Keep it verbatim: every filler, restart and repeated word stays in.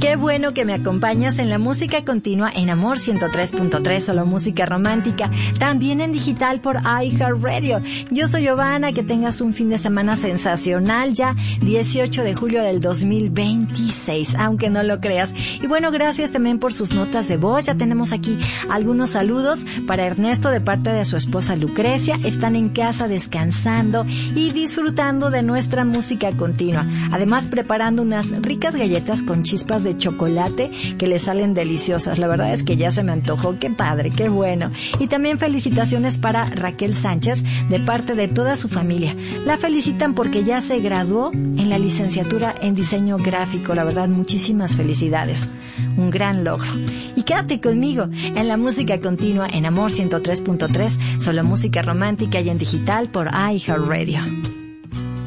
Qué bueno que me acompañas en la música continua en Amor ciento tres punto tres, solo música romántica, también en digital por iHeartRadio. Yo soy Giovanna, que tengas un fin de semana sensacional, ya dieciocho de julio del dos mil veintiséis, aunque no lo creas. Y bueno, gracias también por sus notas de voz. Ya tenemos aquí algunos saludos para Ernesto de parte de su esposa Lucrecia. Están en casa descansando y disfrutando de nuestra música continua. Además, preparando unas ricas galletas con chispas de chocolate que le salen deliciosas. La verdad es que ya se me antojó. Qué padre, qué bueno. Y también felicitaciones para Raquel Sánchez de parte de toda su familia. La felicitan porque ya se graduó en la licenciatura en diseño gráfico. La verdad, muchísimas felicidades. Un gran logro. Y quédate conmigo en la música continua en Amor ciento tres punto tres, solo música romántica y en digital por iHeartRadio.